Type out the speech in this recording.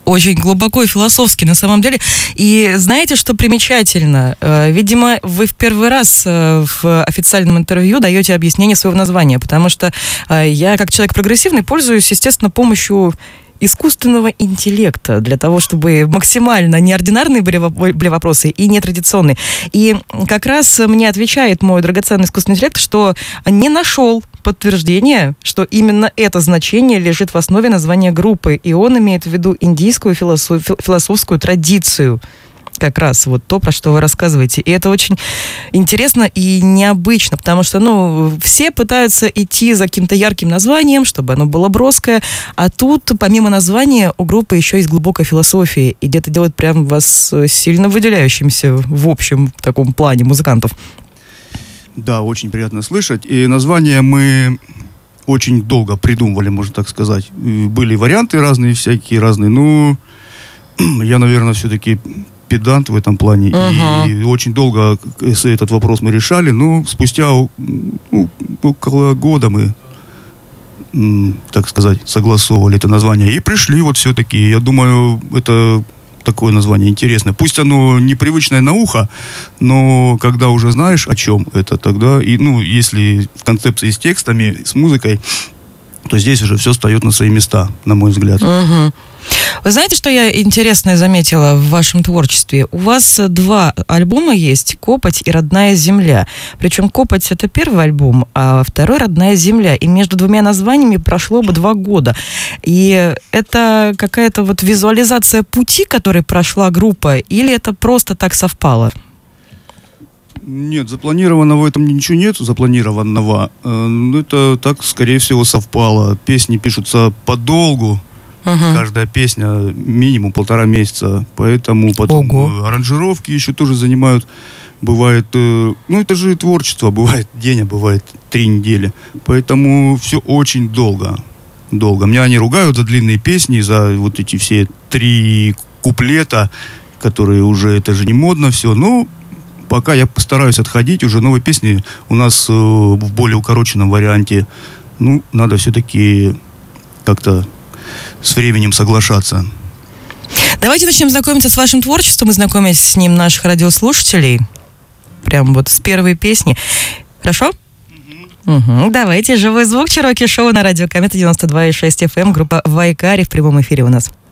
Очень глубоко и философски, на самом деле. И знаете, что примечательно? Видимо, вы в первый раз в официальном интервью даете объяснение своего названия, потому что я, как человек прогрессивный, пользуюсь, естественно, помощью искусственного интеллекта для того, чтобы максимально неординарные были вопросы и нетрадиционные. И как раз мне отвечает мой драгоценный искусственный интеллект, что не нашел подтверждения, что именно это значение лежит в основе названия группы, и он имеет в виду индийскую философскую традицию. Как раз вот то, про что вы рассказываете. И это очень интересно и необычно, потому что, все пытаются идти за каким-то ярким названием, чтобы оно было броское, а тут, помимо названия, у группы еще есть глубокая философия, и где-то делает прям вас сильно выделяющимся в общем таком плане музыкантов. Да, очень приятно слышать. И название мы очень долго придумывали, можно так сказать. Были варианты разные, всякие разные, но я, наверное, все-таки педант в этом плане. И очень долго этот вопрос мы решали, но спустя около года мы, так сказать, согласовывали это название и пришли вот все-таки. Я думаю, это такое название интересное. Пусть оно непривычное на ухо, но когда уже знаешь, о чем это, тогда, и, если в концепции с текстами, с музыкой, то здесь уже все встает на свои места, на мой взгляд. Вы знаете, что я интересное заметила в вашем творчестве? У вас 2 альбома есть, «Копоть» и «Родная земля». Причем «Копоть» — это первый альбом, а второй — «Родная земля». И между 2 названиями прошло бы 2 года. И это какая-то вот визуализация пути, который прошла группа, или это просто так совпало? Нет, запланированного в этом ничего нет, запланированного. Это так, скорее всего, совпало. Песни пишутся подолгу. Каждая песня минимум 1,5 месяца. Поэтому потом аранжировки еще тоже занимают. Бывает, это же творчество. Бывает день, а бывает 3 недели. Поэтому все очень долго. Меня они ругают за длинные песни, за вот эти все 3 куплета, которые уже, это же не модно все. Но пока я постараюсь отходить, уже новые песни у нас в более укороченном варианте. Надо все-таки как-то с временем соглашаться. Давайте начнем знакомиться с вашим творчеством и знакомить с ним наших радиослушателей. Прям вот с первой песни. Хорошо? Давайте. Живой звук, Чероки Шоу на радио Комета 92,6 FM. Группа Вайкари в прямом эфире у нас.